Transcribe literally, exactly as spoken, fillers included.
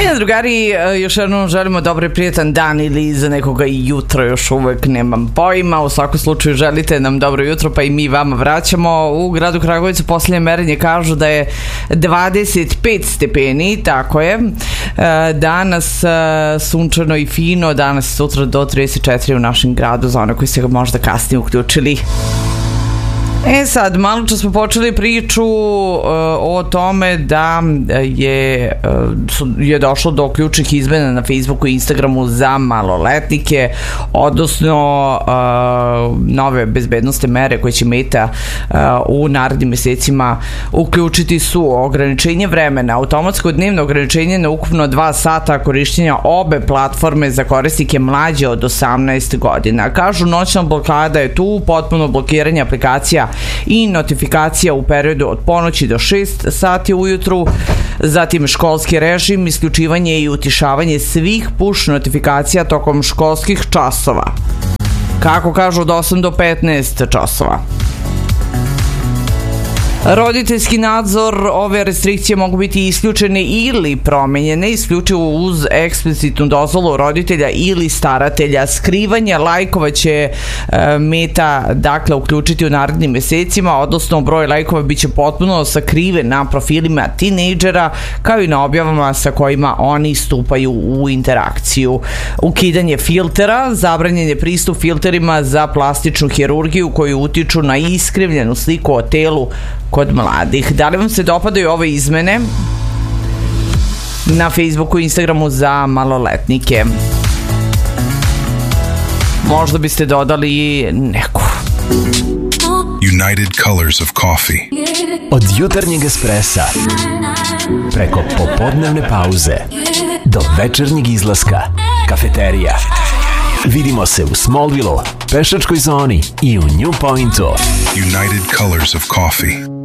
Bine, drugari, još jednom želimo dobar i prijatan dan ili za nekoga i jutro, još uvek nemam pojma. U svakom slučaju želite nam dobro jutro, pa i mi vama vraćamo. U gradu Kragujevcu posljednje merenje kažu da je dvadeset pet stepeni, tako je. Danas sunčano i fino, danas sutra do trideset četiri u našem gradu, za one koji se ga možda kasnije uključili. E sad, malo čas smo počeli priču uh, o tome da je, uh, je došlo do ključnih izmena na Facebooku i Instagramu za maloletnike, odnosno uh, nove bezbednostne mere koje će Meta uh, u narednim mesecima uključiti su ograničenje vremena, automatsko dnevno ograničenje na ukupno dva sata korišćenja obe platforme za korisnike mlađe od osamnaest godina. Kažu, noćna blokada je tu, potpuno blokiranje aplikacija i notifikacija u periodu od ponoći do šest sati ujutru, zatim školski režim, isključivanje i utišavanje svih push notifikacija tokom školskih časova. Kako kažu, od osam do petnaest časova. Roditeljski nadzor, ove restrikcije mogu biti isključene ili promenjene isključivo uz eksplicitnu dozvolu roditelja ili staratelja. Skrivanje lajkova će e, Meta dakle uključiti u narednim mesecima, odnosno broj lajkova biće potpuno sakriven na profilima tinejdžera kao i na objavama sa kojima oni stupaju u interakciju. Ukidanje filtera, zabranjen je pristup filterima za plastičnu hirurgiju koji utiču na iskrivljenu sliku o telu kod mladih. Da li vam se dopadaju ove izmene na Facebooku i Instagramu za maloletnike? Možda biste dodali neku. United Colors of Coffee. Od jutarnjeg espresa preko popodnevne pauze do večernjeg izlaska, kafeterija. Vidimo se u Smallville, pešačkoj zoni i u New Pointu. United Colors of Coffee.